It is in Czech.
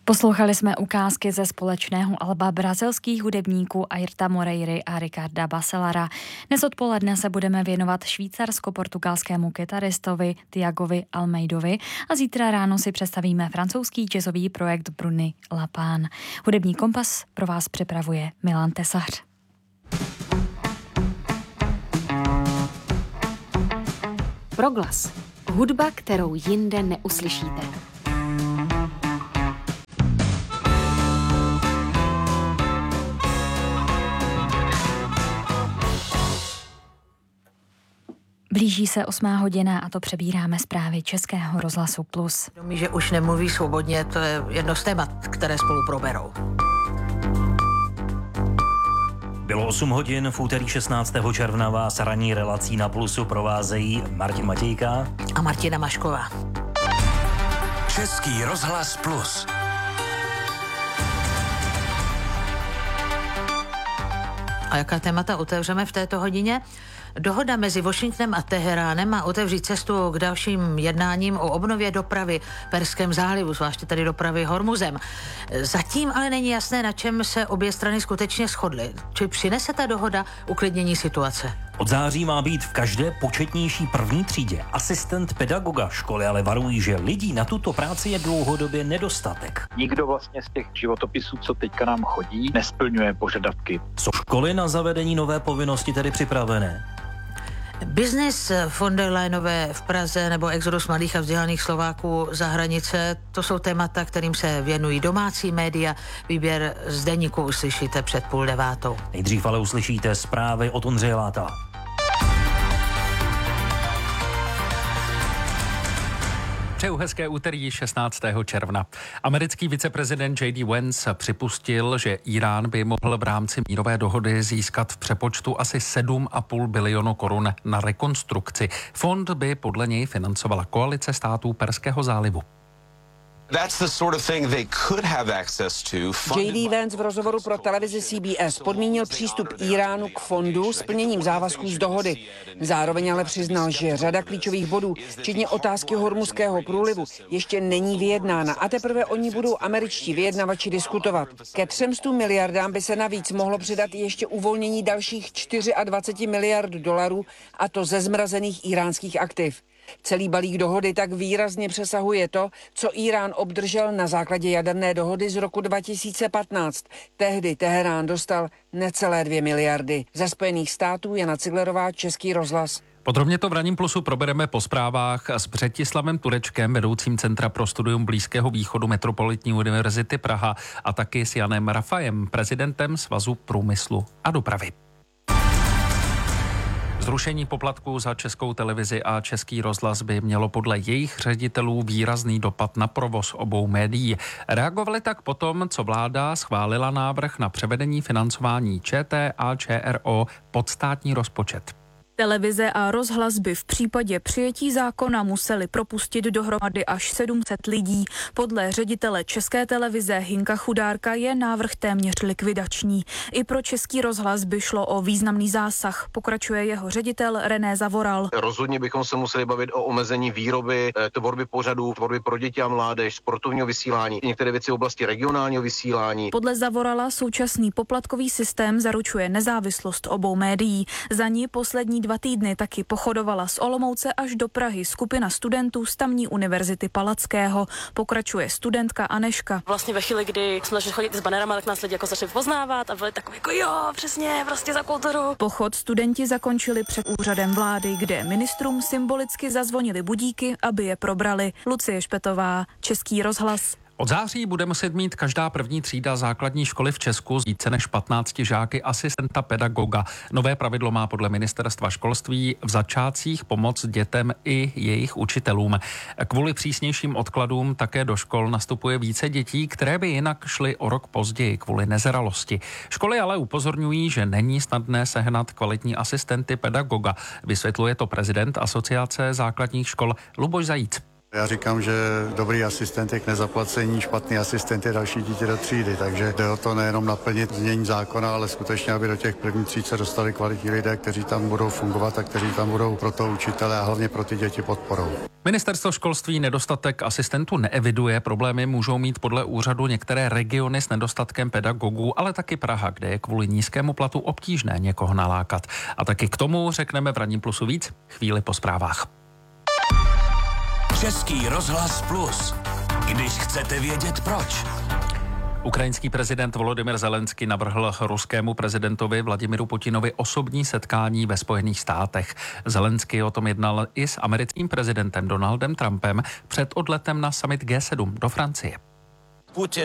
Poslouchali jsme ukázky ze společného alba brazilských hudebníků Airta Moreiry a Ricarda Bacelara. Dnes odpoledne se budeme věnovat švýcarsko-portugalskému kytaristovi Tiagovi Almeidovi a zítra ráno si představíme francouzský jazzový projekt Bruny Lapán. Hudební kompas pro vás připravuje Milan Tesař. Proglas. Hudba, kterou jinde neuslyšíte. Blíží se 8. hodina a to přebíráme zprávy Českého rozhlasu Plus. Že už nemluví svobodně, to je jedno z témat, které spolu proberou. Bylo 8 hodin, v úterý 16. června vás ranní relací na Plusu provázejí Martin Matějka a Martina Mašková. Český rozhlas Plus. A jaká témata otevřeme v této hodině? Dohoda mezi Washingtonem a Teheránem má otevřít cestu k dalším jednáním o obnově dopravy v Perském zálivu, zvláště tedy dopravy Hormuzem. Zatím ale není jasné, na čem se obě strany skutečně shodly. Či přinese ta dohoda uklidnění situace? Od září má být v každé početnější první třídě asistent pedagoga. Školy ale varují, že lidí na tuto práci je dlouhodobě nedostatek. Nikdo vlastně z těch životopisů, co teďka nám chodí, nesplňuje požadavky. Jsou školy na zavedení nové povinnosti tedy připravené? Biznis von der Leyenové v Praze nebo exodus mladých a vzdělaných Slováků za hranice, to jsou témata, kterým se věnují domácí média. Výběr z deníku uslyšíte před 8:30. Nejdřív ale uslyšíte zprávy od Ondřeje Látala. Přeju hezké úterý 16. června. Americký viceprezident J.D. Vance připustil, že Irán by mohl v rámci mírové dohody získat v přepočtu asi 7,5 bilionu korun na rekonstrukci. Fond by podle něj financovala koalice států Perského zálivu. J.D. Vance v rozhovoru pro televizi CBS podmínil přístup Iránu k fondu splněním závazků z dohody. Zároveň ale přiznal, že řada klíčových bodů, včetně otázky Hormuzského průlivu, ještě není vyjednána a teprve o ní budou američtí vyjednavači diskutovat. Ke 300 miliardám by se navíc mohlo přidat ještě uvolnění dalších 24 miliard dolarů, a to ze zmrazených iránských aktiv. Celý balík dohody tak výrazně přesahuje to, co Irán obdržel na základě jaderné dohody z roku 2015. Tehdy Teherán dostal necelé 2 miliardy. Ze Spojených států Jana Ciglerová, Český rozhlas. Podrobně to v ranním Plusu probereme po zprávách s Břetislavem Turečkem, vedoucím Centra pro studium Blízkého východu Metropolitní univerzity Praha, a taky s Janem Rafajem, prezidentem Svazu průmyslu a dopravy. Zrušení poplatků za Českou televizi a Český rozhlas by mělo podle jejich ředitelů výrazný dopad na provoz obou médií. Reagovali tak potom, co vláda schválila návrh na převedení financování ČT a ČRO pod státní rozpočet. Televize a rozhlas by v případě přijetí zákona museli propustit dohromady až 700 lidí. Podle ředitele České televize Hinka Chudárka je návrh téměř likvidační. I pro Český rozhlas by šlo o významný zásah, pokračuje jeho ředitel René Zavoral. Rozhodně bychom se museli bavit o omezení výroby, tvorby pořadů, tvorby pro děti a mládež, sportovního vysílání, některé věci v oblasti regionálního vysílání. Podle Zavorala současný poplatkový systém zaručuje nezávislost obou médií. Za ní poslední 2 týdny taky pochodovala z Olomouce až do Prahy skupina studentů z tamní univerzity Palackého. Pokračuje studentka Aneška. Vlastně ve chvíli, kdy jsme začali chodit s banerama, tak nás lidi jako začali poznávat a byli takový jako jo, přesně, prostě za kulturu. Pochod studenti zakončili před úřadem vlády, kde ministrům symbolicky zazvonili budíky, aby je probrali. Lucie Špetová, Český rozhlas. Od září bude muset mít každá první třída základní školy v Česku z více než 15 žáky asistenta pedagoga. Nové pravidlo má podle ministerstva školství v začátcích pomoct dětem i jejich učitelům. Kvůli přísnějším odkladům také do škol nastupuje více dětí, které by jinak šly o rok později kvůli nezralosti. Školy ale upozorňují, že není snadné sehnat kvalitní asistenty pedagoga. Vysvětluje to prezident Asociace základních škol Luboš Zajíc. Já říkám, že dobrý asistent je k nezaplacení, špatný asistent je další dítě do třídy, takže jde o to nejenom naplnit znění zákona, ale skutečně, aby do těch prvních tříd se dostali kvalitní lidé, kteří tam budou fungovat a kteří tam budou pro to učitele a hlavně pro ty děti podporou. Ministerstvo školství nedostatek asistentů neeviduje, problémy můžou mít podle úřadu některé regiony s nedostatkem pedagogů, ale taky Praha, kde je kvůli nízkému platu obtížné někoho nalákat. A taky k tomu řekneme v Ranním plusu víc chvíli po zprávách. Český rozhlas Plus. Když chcete vědět proč. Ukrajinský prezident Volodymyr Zelenský navrhl ruskému prezidentovi Vladimiru Putinovi osobní setkání ve Spojených státech. Zelenský o tom jednal i s americkým prezidentem Donaldem Trumpem před odletem na summit G7 do Francie.